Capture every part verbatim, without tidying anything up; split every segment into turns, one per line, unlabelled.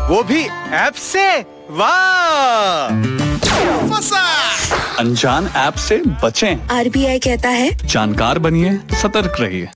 वो भी ऐप से। वाह,
फंसा।
अनजान ऐप से बचें।
आरबीआई कहता है
जानकार बनिए, सतर्क रहिए।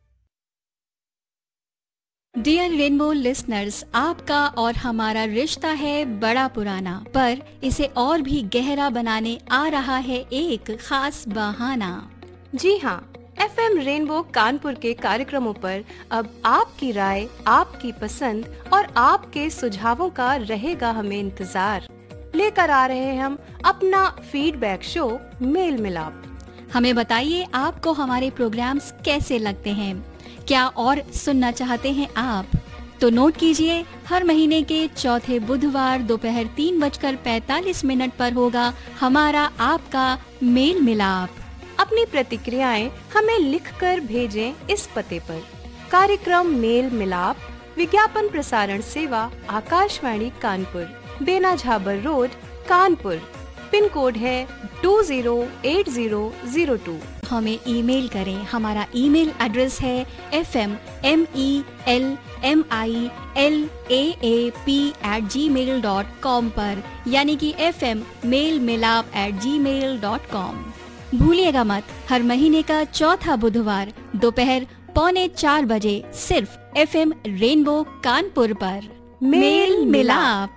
डियर रेनबो लिसनर्स, आपका और हमारा रिश्ता है बड़ा पुराना, पर इसे और भी गहरा बनाने आ रहा है एक खास बहाना।
जी हाँ, एफएम रेनबो कानपुर के कार्यक्रमों पर अब आपकी राय, आपकी पसंद और आपके सुझावों का रहेगा हमें इंतजार। लेकर आ रहे हैं हम अपना फीडबैक शो मेल मिलाप।
हमें बताइए आपको हमारे प्रोग्राम्स कैसे लगते हैं, क्या और सुनना चाहते हैं आप? तो नोट कीजिए, हर महीने के चौथे बुधवार दोपहर तीन बजकर पैतालीस मिनट पर होगा हमारा आपका मेल मिलाप।
अपनी प्रतिक्रियाएं हमें लिखकर भेजें इस पते पर। कार्यक्रम मेल मिलाप, विज्ञापन प्रसारण सेवा, आकाशवाणी कानपुर, बेना Jhabar road, Kanpur. Pin code है to zero eight zero zero to.
हमें ईमेल करें, हमारा ईमेल एड्रेस है F M M E L M I L A A P eight ji mail dot com पर, यानी कि एफ एम मेल मिलाप eight जी mail dot com. भूलिएगा मत, हर महीने का चौथा बुधवार दोपहर पौने चार बजे सिर्फ एफएम रेनबो कानपुर पर मेल मिलाप।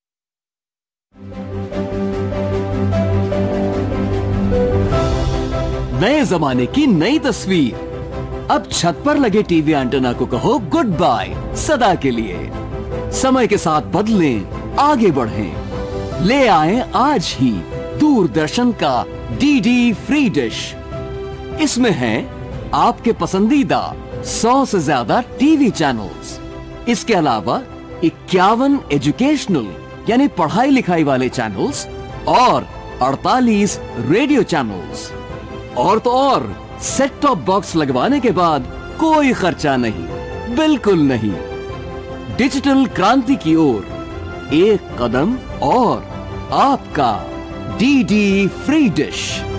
नए जमाने की नई तस्वीर। अब छत पर लगे टीवी एंटेना को कहो गुड बाय सदा के लिए। समय के साथ बदलें, आगे बढ़ें। ले आएं आज ही दूरदर्शन का डीडी फ्री डिश। इसमें है आपके पसंदीदा सौ से ज्यादा टीवी चैनल्स। इसके अलावा इक्यावन एजुकेशनल यानी पढ़ाई लिखाई वाले चैनल्स और अड़तालीस रेडियो चैनल्स। और तो और सेट टॉप बॉक्स लगवाने के बाद कोई खर्चा नहीं, बिल्कुल नहीं। डिजिटल क्रांति की ओर एक कदम और आपका डीडी फ्री डिश।